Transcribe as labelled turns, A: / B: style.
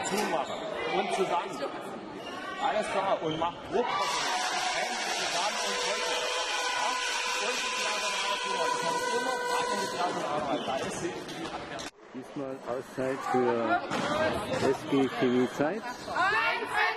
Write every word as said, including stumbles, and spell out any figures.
A: zumachen und zusammen. Alles klar. Und macht Druck. Hände zusammen und drücken. Ja? Und die Klassenarbeit. Das heißt immer rein in die Klassenarbeit. Da ist sie die Abwehr.
B: Diesmal Auszeit für S G Chemie Zeit.